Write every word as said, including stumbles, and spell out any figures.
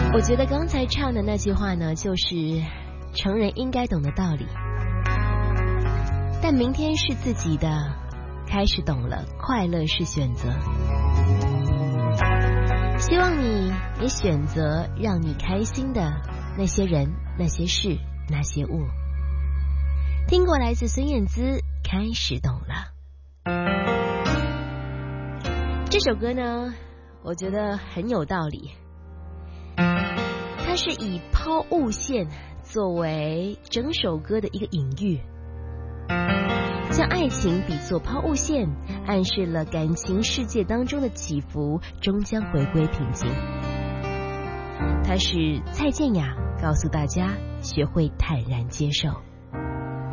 我觉得刚才唱的那句话呢，就是成人应该懂的道理。但明天是自己的，开始懂了，快乐是选择。希望你也选择让你开心的那些人、那些事、那些物。听过来自孙燕姿，开始懂了。这首歌呢，我觉得很有道理。它是以抛物线作为整首歌的一个隐喻，将爱情比作抛物线，暗示了感情世界当中的起伏终将回归平静。它是蔡健雅告诉大家学会坦然接受。